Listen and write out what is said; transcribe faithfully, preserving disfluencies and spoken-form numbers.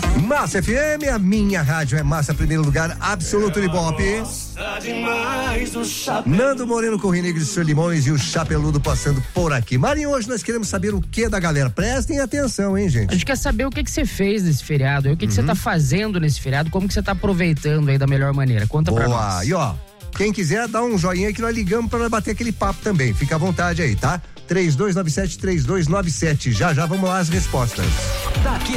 Massa F M, a minha rádio é Massa, primeiro lugar absoluto de Bop. Nando Moreno, Correio Negro de Senhor Limões e o Chapeludo passando por aqui. Marinho, hoje nós queremos saber o que da galera. Prestem atenção, hein, gente? A gente quer saber o que que você fez nesse feriado, o que que você Uhum. tá fazendo nesse feriado, como que você tá aproveitando aí da melhor maneira. Conta pra Boa. nós. E ó, quem quiser dá um joinha que nós ligamos pra nós bater aquele papo também. Fica à vontade aí, tá? três dois nove sete, três dois nove sete. Já já vamos lá as respostas. Daqui